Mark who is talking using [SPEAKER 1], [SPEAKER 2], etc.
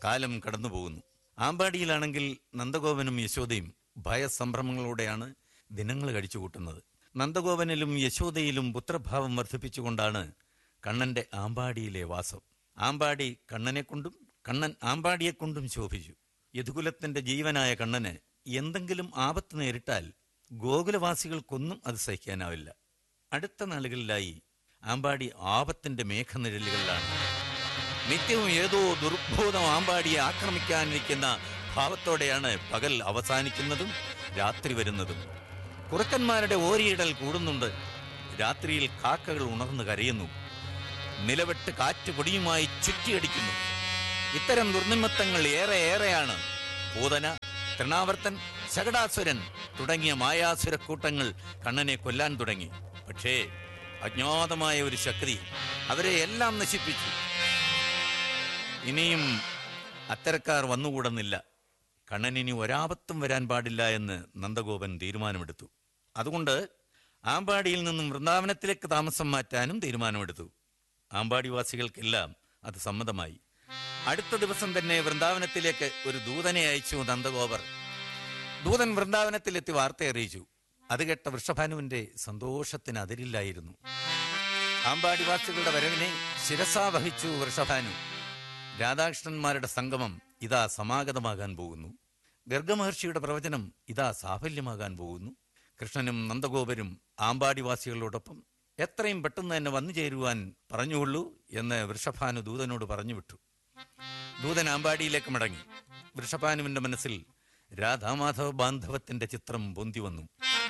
[SPEAKER 1] കാലം കടന്നുപോകുന്നു. ആമ്പാടിയിലാണെങ്കിൽ നന്ദഗോപനും യശോദയും ഭയസംഭ്രമങ്ങളോടെയാണ് ദിനങ്ങൾ കഴിച്ചുകൂട്ടുന്നത്. നന്ദഗോപനിലും യശോദയിലും പുത്രഭാവം വർദ്ധിപ്പിച്ചുകൊണ്ടാണ് കണ്ണന്റെ ആമ്പാടിയിലെ വാസം. ആമ്പാടി കണ്ണനെക്കൊണ്ടും കണ്ണൻ ആമ്പാടിയെക്കൊണ്ടും ശോഭിച്ചു. യദുകുലത്തിന്റെ ജീവനായ കണ്ണന് എന്തെങ്കിലും ആപത്ത് നേരിട്ടാൽ ഗോകുലവാസികൾക്കൊന്നും അത് സഹിക്കാനാവില്ല. അടുത്ത നാളുകളിലായി ആമ്പാടി ആപത്തിന്റെ മേഘനിഴലുകളിലാണ്. നിത്യവും ഏതോ ദുർബോധം ആമ്പാടിയെ ആക്രമിക്കാനിരിക്കുന്ന ഭാവത്തോടെയാണ് പകൽ അവസാനിക്കുന്നതും രാത്രി വരുന്നതും. കുറുക്കന്മാരുടെ ഓരിയിടൽ കൂടുന്നുണ്ട്. രാത്രിയിൽ കാക്കകൾ ഉണർന്നു കരയുന്നു. നിലവെട്ട് കാറ്റ് പൊടിയുമായി ചുറ്റിയടിക്കുന്നു. ഇത്തരം ദുർനിമിത്തങ്ങൾ ഏറെയാണ്. പൂതന, തൃണാവർത്തൻ, ശകടാസുരൻ തുടങ്ങിയ മായാസുരക്കൂട്ടങ്ങൾ കണ്ണനെ കൊല്ലാൻ തുടങ്ങി. പക്ഷേ അജ്ഞാതമായ ഒരു ശക്തി അവരെ എല്ലാം നശിപ്പിച്ചു. ഇനിയും അത്തരക്കാർ വന്നുകൂടുന്നില്ല. കണ്ണനിനി ഒരാപത്തും വരാൻ പാടില്ല എന്ന് നന്ദഗോപൻ തീരുമാനമെടുത്തു. അതുകൊണ്ട് ആമ്പാടിയിൽ നിന്നും വൃന്ദാവനത്തിലേക്ക് താമസം മാറ്റാനും തീരുമാനമെടുത്തു. ആമ്പാടിവാസികൾക്കെല്ലാം അത് സമ്മതമായി. അടുത്ത ദിവസം തന്നെ വൃന്ദാവനത്തിലേക്ക് ഒരു ദൂതനെ അയച്ചു നന്ദഗോപർ. ദൂതൻ വൃന്ദാവനത്തിലെത്തി വാർത്ത അറിയിച്ചു. അത് കേട്ട വൃഷഭാനുവിന്റെ സന്തോഷത്തിന് അതിരില്ലായിരുന്നു. ആമ്പാടിവാസികളുടെ വരവിനെ ശിരസാ വഹിച്ചു വൃഷഭാനു. രാധാകൃഷ്ണന്മാരുടെ സംഗമം ഇതാ സമാഗതമാകാൻ പോകുന്നു. ഗർഗമഹർഷിയുടെ പ്രവചനം ഇതാ സാഫല്യമാകാൻ പോകുന്നു. കൃഷ്ണനും നന്ദഗോപരും ആമ്പാടിവാസികളോടൊപ്പം എത്രയും പെട്ടെന്ന് തന്നെ വന്നു ചേരുവാൻ പറഞ്ഞുകൊള്ളൂ എന്ന് വൃഷഭാനു ദൂതനോട് പറഞ്ഞുവിട്ടു. ദൂതൻ ആമ്പാടിയിലേക്ക് മടങ്ങി. വൃഷഭാനുവിന്റെ മനസ്സിൽ രാധാമാധവ ബാന്ധവത്തിന്റെ ചിത്രം പൊന്തി വന്നു.